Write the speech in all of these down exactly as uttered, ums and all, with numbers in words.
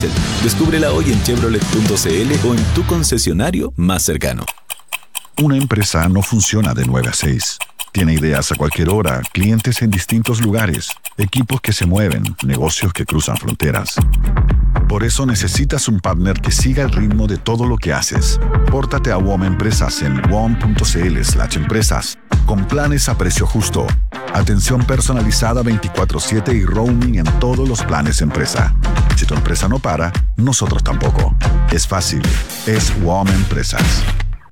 Descúbrela hoy en Chevrolet punto c l o en tu concesionario más cercano. Una empresa no funciona de nueve a seis. Tiene ideas a cualquier hora, clientes en distintos lugares, equipos que se mueven, negocios que cruzan fronteras. Por eso necesitas un partner que siga el ritmo de todo lo que haces. Pórtate a W O M Empresas en w o m punto c l slash empresas, con planes a precio justo, atención personalizada veinticuatro siete y roaming en todos los planes empresa. Si tu empresa no para, nosotros tampoco. Es fácil, es W O M Empresas.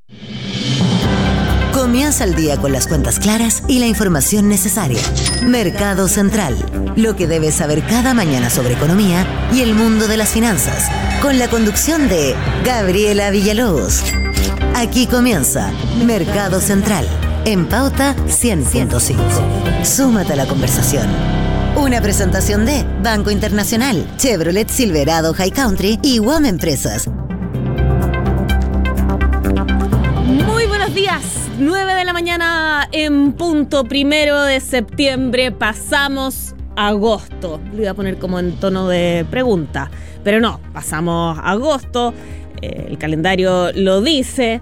Comienza el día con las cuentas claras y la información necesaria. Mercado Central, lo que debes saber cada mañana sobre economía y el mundo de las finanzas, con la conducción de Gabriela Villalobos. Aquí comienza Mercado Central, en Pauta cien punto cinco. Súmate a la conversación. Una presentación de Banco Internacional, Chevrolet Silverado High Country y W O M Empresas. Muy buenos días. nueve de la mañana en punto, primero de septiembre, pasamos agosto. Lo iba a poner como en tono de pregunta, pero no, pasamos agosto, eh, el calendario lo dice,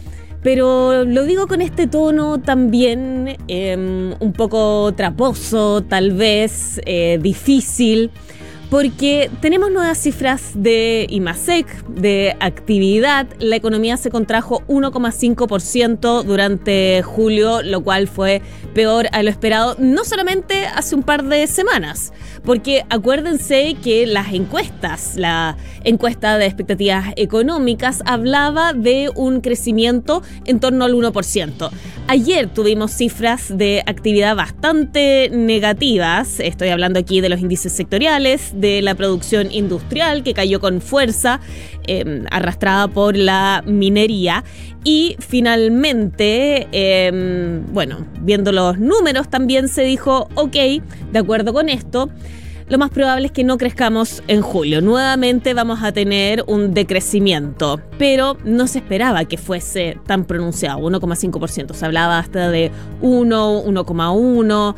pero lo digo con este tono también eh, un poco traposo, tal vez eh, difícil, porque tenemos nuevas cifras de IMASEC, de actividad. La economía se contrajo uno coma cinco por ciento durante julio, lo cual fue peor a lo esperado, no solamente hace un par de semanas, porque acuérdense que las encuestas, la encuesta de expectativas económicas hablaba de un crecimiento en torno al uno por ciento. Ayer tuvimos cifras de actividad bastante negativas, estoy hablando aquí de los índices sectoriales, de la producción industrial que cayó con fuerza, eh, arrastrada por la minería. Y finalmente, eh, bueno, viendo los números también se dijo, ok, de acuerdo con esto, lo más probable es que no crezcamos en julio. Nuevamente vamos a tener un decrecimiento, pero no se esperaba que fuese tan pronunciado, uno coma cinco por ciento. Se hablaba hasta de uno, uno coma uno,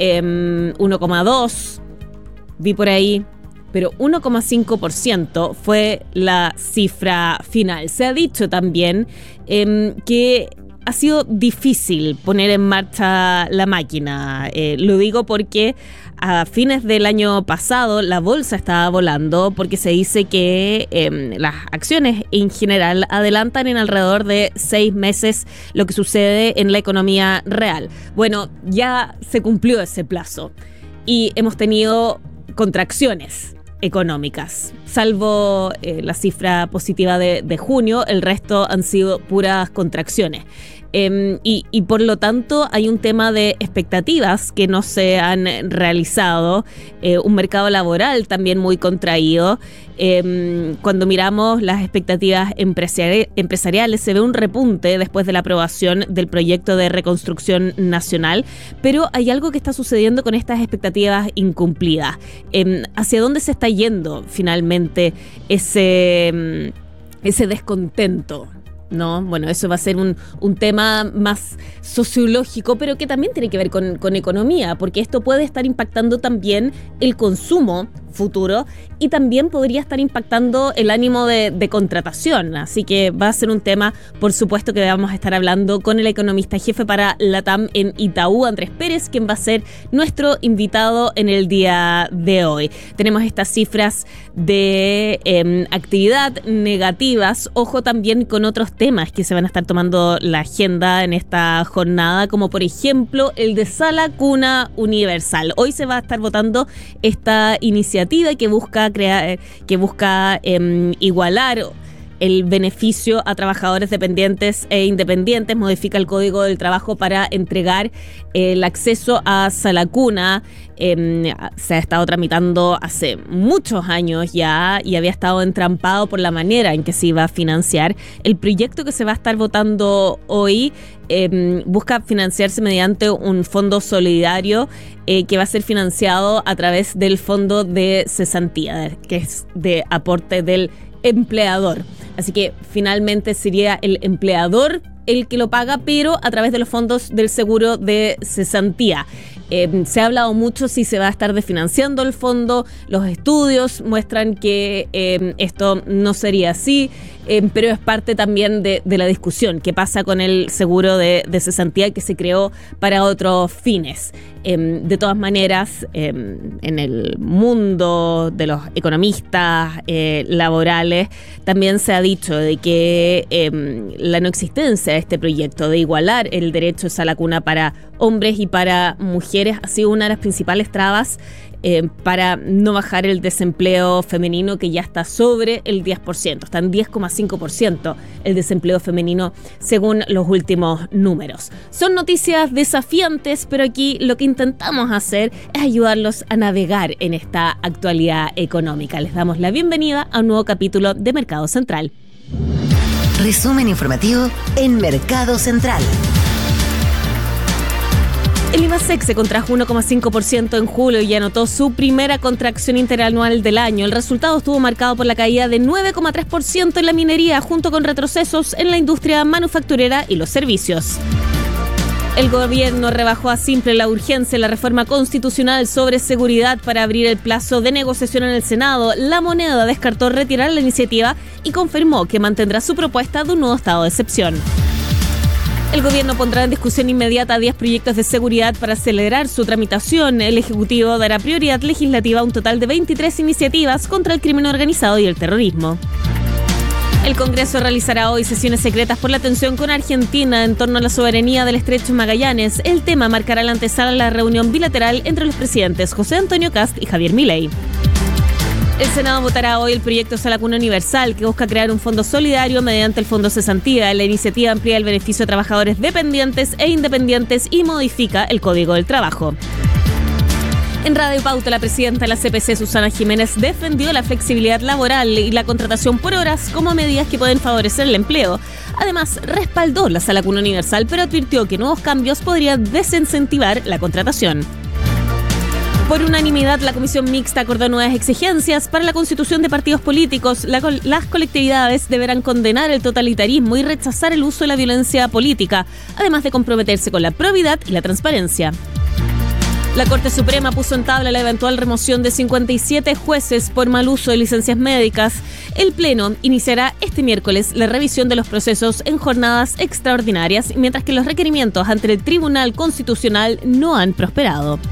eh, uno coma dos, vi por ahí, pero uno coma cinco por ciento fue la cifra final. Se ha dicho también eh, que ha sido difícil poner en marcha la máquina. Eh, lo digo porque a fines del año pasado la bolsa estaba volando porque se dice que eh, las acciones en general adelantan en alrededor de seis meses lo que sucede en la economía real. Bueno, ya se cumplió ese plazo y hemos tenido contracciones económicas. Salvo eh, la cifra positiva de, de junio, el resto han sido puras contracciones. Eh, y, y por lo tanto hay un tema de expectativas que no se han realizado, eh, un mercado laboral también muy contraído. Eh, cuando miramos las expectativas empresari- empresariales se ve un repunte después de la aprobación del proyecto de reconstrucción nacional, pero hay algo que está sucediendo con estas expectativas incumplidas. Eh, ¿Hacia dónde se está yendo finalmente ese, ese descontento? ¿No? Bueno, eso va a ser un, un tema más sociológico, pero que también tiene que ver con, con economía, porque esto puede estar impactando también el consumo futuro y también podría estar impactando el ánimo de, de contratación. Así que va a ser un tema, por supuesto, que vamos a estar hablando con el economista jefe para LATAM en Itaú, Andrés Pérez, quien va a ser nuestro invitado en el día de hoy. Tenemos estas cifras de eh, actividad negativas. Ojo también con otros temas que se van a estar tomando la agenda en esta jornada, como por ejemplo el de Sala Cuna Universal. Hoy se va a estar votando esta iniciativa que busca crear, que busca eh, igualar el beneficio a trabajadores dependientes e independientes, modifica el Código del Trabajo para entregar el acceso a Sala Cuna. Eh, se ha estado tramitando hace muchos años ya y había estado entrampado por la manera en que se iba a financiar. El proyecto que se va a estar votando hoy eh, busca financiarse mediante un fondo solidario eh, que va a ser financiado a través del fondo de cesantía, que es de aporte del empleador. Así que finalmente sería el empleador el que lo paga, pero a través de los fondos del seguro de cesantía. Eh, se ha hablado mucho si se va a estar desfinanciando el fondo. Los estudios muestran que eh, esto no sería así, eh, pero es parte también de, de la discusión. ¿Qué pasa con el seguro de, de cesantía que se creó para otros fines? Eh, de todas maneras, eh, en el mundo de los economistas eh, laborales también se ha dicho de que eh, la no existencia de este proyecto de igualar el derecho a la cuna para hombres y para mujeres ha sido una de las principales trabas eh, para no bajar el desempleo femenino, que ya está sobre el diez por ciento. Está en diez coma cinco por ciento el desempleo femenino según los últimos números. Son noticias desafiantes, pero aquí lo que intentamos hacer es ayudarlos a navegar en esta actualidad económica. Les damos la bienvenida a un nuevo capítulo de Mercado Central. Resumen informativo en Mercado Central. El IMASEC se contrajo uno coma cinco por ciento en julio y anotó su primera contracción interanual del año. El resultado estuvo marcado por la caída de nueve coma tres por ciento en la minería, junto con retrocesos en la industria manufacturera y los servicios. El gobierno rebajó a simple la urgencia de la reforma constitucional sobre seguridad para abrir el plazo de negociación en el Senado. La Moneda descartó retirar la iniciativa y confirmó que mantendrá su propuesta de un nuevo estado de excepción. El gobierno pondrá en discusión inmediata diez proyectos de seguridad para acelerar su tramitación. El Ejecutivo dará prioridad legislativa a un total de veintitrés iniciativas contra el crimen organizado y el terrorismo. El Congreso realizará hoy sesiones secretas por la tensión con Argentina en torno a la soberanía del Estrecho Magallanes. El tema marcará la antesala a la reunión bilateral entre los presidentes José Antonio Kast y Javier Milei. El Senado votará hoy el proyecto Sala Cuna Universal, que busca crear un fondo solidario mediante el Fondo Cesantía. La iniciativa amplía el beneficio a trabajadores dependientes e independientes y modifica el Código del Trabajo. En Radio Pauta, la presidenta de la C P C, Susana Jiménez, defendió la flexibilidad laboral y la contratación por horas como medidas que pueden favorecer el empleo. Además, respaldó la Sala Cuna Universal, pero advirtió que nuevos cambios podrían desincentivar la contratación. Por unanimidad, la Comisión Mixta acordó nuevas exigencias para la constitución de partidos políticos. La, las colectividades deberán condenar el totalitarismo y rechazar el uso de la violencia política, además de comprometerse con la probidad y la transparencia. La Corte Suprema puso en tabla la eventual remoción de cincuenta y siete jueces por mal uso de licencias médicas. El Pleno iniciará este miércoles la revisión de los procesos en jornadas extraordinarias, mientras que los requerimientos ante el Tribunal Constitucional no han prosperado.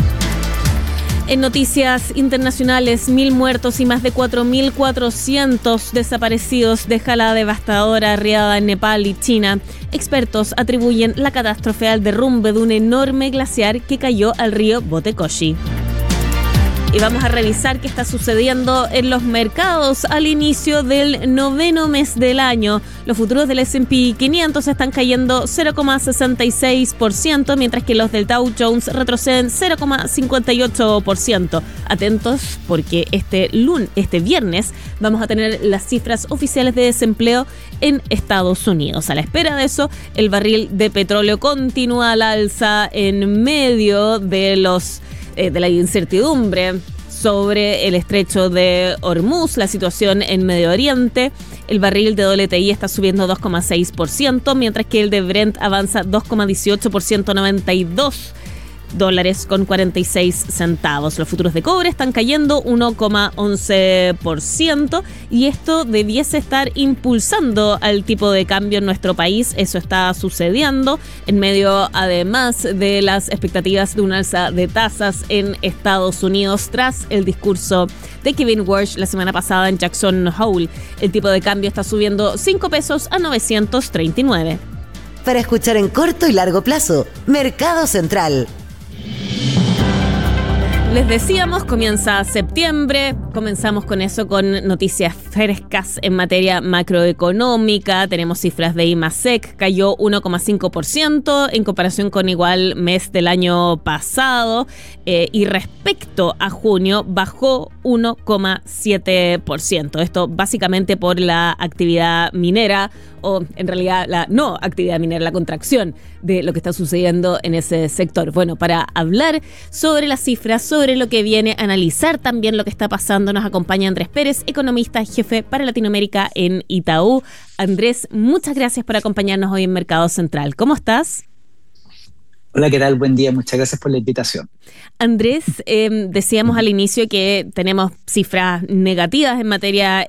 En noticias internacionales, mil muertos y más de cuatro mil cuatrocientos desaparecidos deja la devastadora riada en Nepal y China. Expertos atribuyen la catástrofe al derrumbe de un enorme glaciar que cayó al río Botekoshi. Y vamos a revisar qué está sucediendo en los mercados al inicio del noveno mes del año. Los futuros del ese and pe quinientos están cayendo cero coma sesenta y seis por ciento, mientras que los del Dow Jones retroceden cero coma cincuenta y ocho por ciento. Atentos porque este lunes, este viernes vamos a tener las cifras oficiales de desempleo en Estados Unidos. A la espera de eso, el barril de petróleo continúa al alza en medio de los Eh, de la incertidumbre sobre el estrecho de Hormuz, la situación en Medio Oriente. El barril de doble te i está subiendo dos coma seis por ciento, mientras que el de Brent avanza dos coma dieciocho por ciento, noventa y dos dólares con cuarenta y seis centavos. Los futuros de cobre están cayendo uno coma once por ciento y esto debiese estar impulsando al tipo de cambio en nuestro país. Eso está sucediendo en medio, además, de las expectativas de un alza de tasas en Estados Unidos tras el discurso de Kevin Warsh la semana pasada en Jackson Hole. El tipo de cambio está subiendo cinco pesos a novecientos treinta y nueve. Para escuchar en corto y largo plazo, Mercado Central. Les decíamos, comienza septiembre, comenzamos con eso, con noticias frescas en materia macroeconómica. Tenemos cifras de IMASEC, cayó uno coma cinco por ciento en comparación con igual mes del año pasado, eh, y respecto a junio bajó uno coma siete por ciento. Esto básicamente por la actividad minera, o en realidad la no actividad minera, la contracción de lo que está sucediendo en ese sector. Bueno, para hablar sobre las cifras, sobre lo que viene, analizar también lo que está pasando, nos acompaña Andrés Pérez, economista jefe para Latinoamérica en Itaú. Andrés, muchas gracias por acompañarnos hoy en Mercado Central. ¿Cómo estás? Hola, ¿qué tal? Buen día, muchas gracias por la invitación. Andrés, eh, decíamos al inicio que tenemos cifras negativas en materia